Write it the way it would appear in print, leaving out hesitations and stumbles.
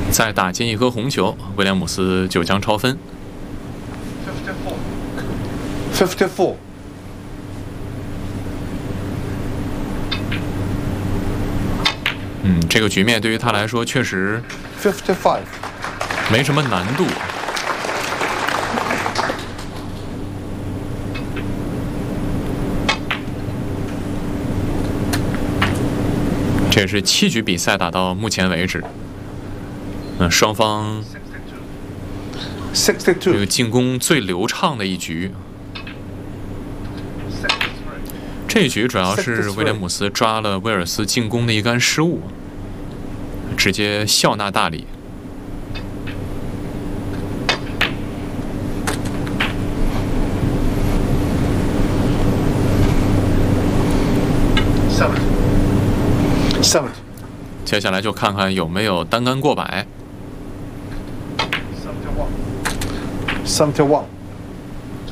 再打进一颗红球，威廉姆斯就将超分。 54. 这个局面对于他来说确实 55. 没什么难度。这是7局比赛打到目前为止，双方这 62. 个进攻最流畅的一局。这一局主要是威廉姆斯抓了威尔斯进攻的一杆失误，直接笑纳大礼。 70. 接下来就看看有没有单杆过百。 71.